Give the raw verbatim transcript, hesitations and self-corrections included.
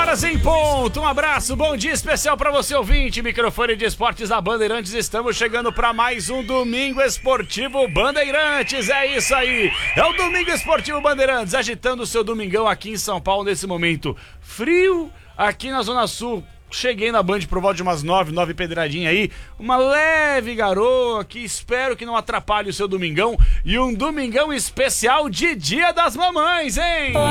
horas em ponto. Um abraço, bom dia especial para você ouvinte. Microfone de Esportes da Bandeirantes. Estamos chegando para mais um Domingo Esportivo Bandeirantes. É isso aí. É o Domingo Esportivo Bandeirantes, agitando o seu domingão aqui em São Paulo nesse momento frio aqui na Zona Sul. Cheguei na Band por volta de umas nove, nove pedradinha aí, uma leve garoa que espero que não atrapalhe o seu domingão, e um domingão especial de Dia das Mamães, hein?